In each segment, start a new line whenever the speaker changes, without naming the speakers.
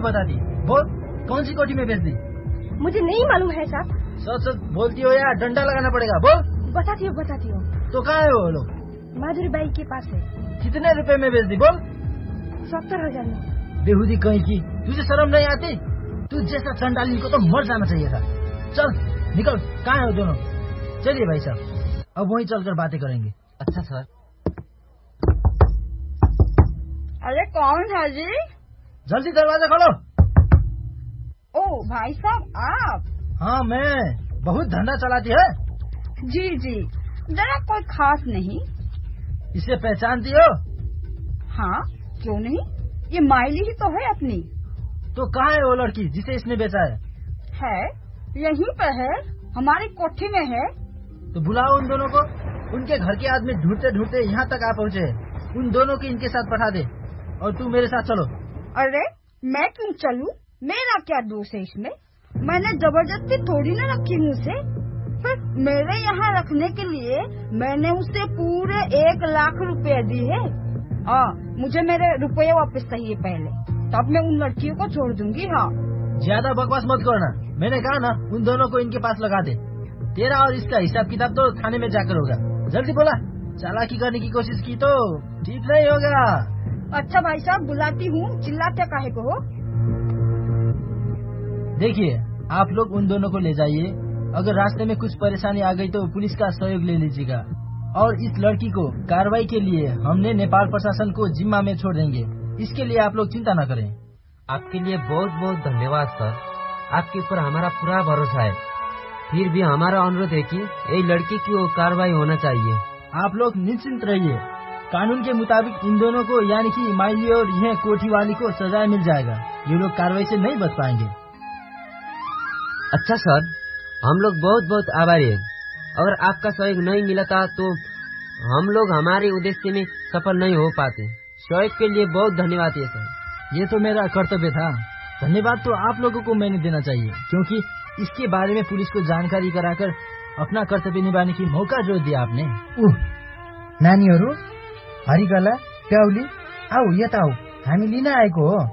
बताती? बोल, कौन सी कोठी में बेच दी?
मुझे नहीं मालूम है साहब।
सच सच बोलती हो या डंडा लगाना पड़ेगा? बोल।
बताती हो।
तो कहाँ है वो लोग?
माधुरी बाई के पास है।
कितने रुपए में बेच दी? बोल।
70,000 में।
बेहुदी कहीं की, तुझे शर्म नहीं आती? तू जैसा चंडाली को तो मर जाना चाहिए था। चल निकल, कहाँ है वो दोनों? चलिए भाई साहब, अब वहीं चलकर बातें करेंगे।
अच्छा सर।
अरे कौन है जी?
जल्दी दरवाजा खोलो।
ओ भाई साहब आप?
हाँ मैं। बहुत धंधा चलाती है?
जी, जरा कोई खास नहीं।
इसे पहचानती हो?
हाँ क्यों नहीं, ये माइली ही तो है अपनी।
तो कहाँ है वो लड़की जिसे इसने बेचा है?
यहीं पर है, हमारी कोठी में है।
तो बुलाओ उन दोनों को। उनके घर के आदमी ढूंढते ढूंढते यहाँ तक आ पहुँचे। उन दोनों को इनके साथ पठा दे और तू मेरे साथ चलो।
अरे मैं क्यों चलूं? मेरा क्या दोष है इसमें? मैंने जबरदस्ती थोड़ी न रखी हूँ उसे। फिर मेरे यहाँ रखने के लिए मैंने उसे पूरे 1 लाख रुपए दी है। मुझे मेरे रुपये वापस चाहिए पहले, तब मैं उन लड़कियों को छोड़ दूंगी। हाँ
ज्यादा बकवास मत करना। मैंने कहा ना, उन दोनों को इनके पास लगा दे। तेरा और इसका हिसाब किताब तो थाने में जाकर होगा। जल्दी बोला। चालाकी करने की कोशिश की तो ठीक नहीं होगा।
अच्छा भाई साहब बुलाती हूँ, चिल्लाते काहे को हो?
देखिए आप लोग उन दोनों को ले जाइए। अगर रास्ते में कुछ परेशानी आ गई तो पुलिस का सहयोग ले लीजिएगा। और इस लड़की को कार्रवाई के लिए हमने नेपाल प्रशासन को जिम्मा में छोड़ देंगे। इसके लिए आप लोग चिंता न करें।
आपके लिए बहुत बहुत धन्यवाद सर। आपके ऊपर हमारा पूरा भरोसा है। फिर भी हमारा अनुरोध है कि ये लड़की की वो कार्रवाई होना चाहिए।
आप लोग निश्चिंत रहिए। कानून के मुताबिक इन दोनों को यानी कि माइली और यह कोठी वाली को सजा मिल जाएगा। ये लोग कार्रवाई से नहीं बच पाएंगे।
अच्छा सर, हम लोग बहुत बहुत आभारी हैं। अगर आपका सहयोग नहीं मिला था तो हम लोग हमारे उद्देश्य में सफल नहीं हो पाते। सहयोग के लिए बहुत धन्यवाद है सर।
ये तो मेरा कर्तव्य था। धन्यवाद तो आप लोगों को मैंने देना चाहिए, क्योंकि इसके बारे में पुलिस को जानकारी कराकर अपना कर्तव्य निभाने की मौका जो दिया आपने।
नानीहरू, हरिकला, प्याउली, आऊ यता आऊ, हामी लिन आएको हो।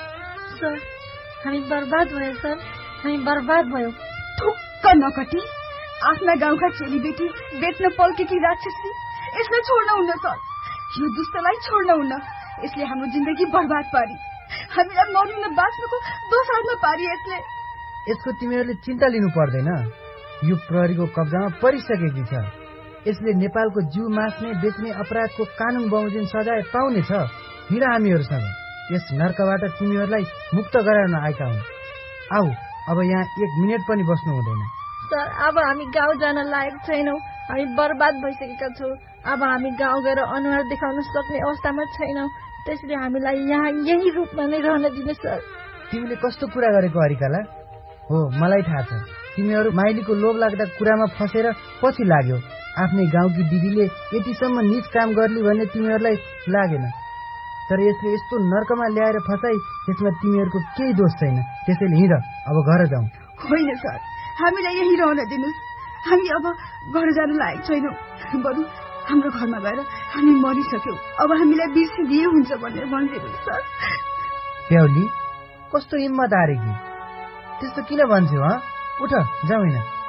सर हामी बर्बाद भयो सर, हामी बर्बाद भयो।
थुक्क नकटी, आफ्ना गाउँका चेलीबेटी बेच्न पल्केकी राक्षसी, यसलाई छोड्न हुन्न सर। यो दुष्टलाई छोड्न हुन्न। यसले हाम्रो जिन्दगी बर्बाद पारी, हामीलाई मर्नु न बाँच्नुको दोसारमा पारी।
यसको तिमीहरूले चिन्ता लिनु पर्दैन। यो प्रहरीको कब्जामा परिसकेकी छ। यसले नेपालको जीव मास्ने बेच्ने अपराधको कानून बमोजिम सजाय पाउनेछ। हिँड हामीहरूसँग। यस नर्कबाट तिमीहरूलाई मुक्त गराउन आएका हुन्। आऊ, अब यहाँ 1 मिनेट पनि बस्नु हुँदैन।
सर अब हामी गाउँ जान लायक छैनौं। हामी बर्बाद भइसकेका छौं। अब हामी गाउँ गएर अनुहार देखाउन सक्ने अवस्थामा छैनौं। त्यसले हामीलाई यहाँ यही रूपमा नै रहन दिनु सर।
तिमीले कस्तो कुरा गरेको हरिकला? हो, मलाई थाहा छ। तिमीहरू माइलीको लोभ लाग्दा कुरामा फसेर पछि लाग्यो। आफ्नै गाउँकी दिदीले यतिसम्म नीच काम गर्ली भन्ने तिमीहरूलाई लागेन। तर यसले यस्तो नर्कमा ल्याएर फसाई, यसमा तिमीहरूको केही दोष छैन। त्यसैले हिँड, अब घर जाउँ।
होइन सर, हामीलाई यही रहन दिनुस्। हामी अब घर जान लायक छैनौं। बरु हाम्रो घरमा गएर हामी मरिसक्यौं, अब हामीलाई बिर्सिदिए हुन्छ भनेर भनिदिनु सर।
प्याउली, कस्तो हिम्मत हारेकी? त्यस्तो किन भन्छौ? उठ, जाउँ।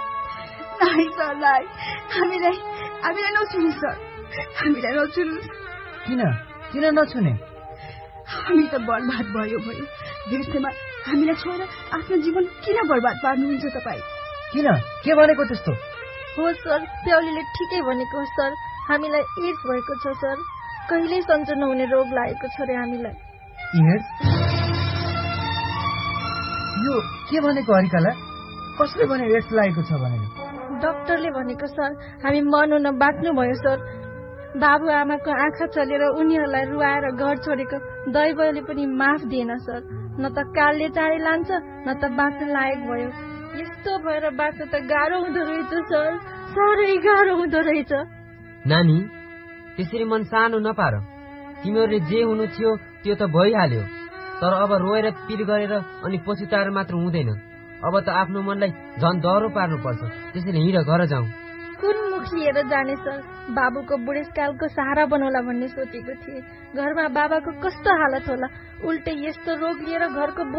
नाइ सर, नाइ, हामीलाई नछुनु सर, हामीलाई नछुनु।
किन नछुने?
हामी त बर्बाद भयो। बिर्सेमा हामीलाई छोडेर आफ्नो जीवन किन बर्बाद पार्नुहुन्छ तपाईँ?
किन? के भनेको त्यस्तो?
हो सर, प्याउलीले ठिकै भनेको हो सर। हामीलाई एड्स भएको छ सर। कहिल्यै सन्चो नहुने रोग लागेको छ रे हामीलाई।
एड्स? यो के भनेको हरिकला? कसले भने एड्स लागेको छ भनेर?
डाक्टरले भनेको सर। हामी मर्नु न बाँच्नु भयो सर। बाबु आमाको आँखा चलेर उनीहरूलाई रुवाएर घर छोडेको दैवले पनि माफ दिएन सर। न त कालले टाढे लान्छ, न त बाँच्न लायक भयो। यस्तो भएर बाँच्न त गाह्रो हुँदो रहेछ सर, साह्रै गाह्रो हुँदो रहेछ।
नानी, त्यसरी मन सानो नपार। तिमीहरूले जे हुनु थियो त्यो त भइहाल्यो। तर अब रोएर पिर गरेर अनि पछुताएर मात्र हुँदैन। अब त आफ्नो मनलाई झन् डह्रो पार्नुपर्छ। त्यसैले हिँड, घर जाउँ।
कुन मुख लिएर जाने सर? बाबुको बुढेसकालको सहारा बनौला भन्ने सोचेको थिएँ। घरमा बाबाको कस्तो हालत होला। उल्टै यस्तो रोग लिएर घरको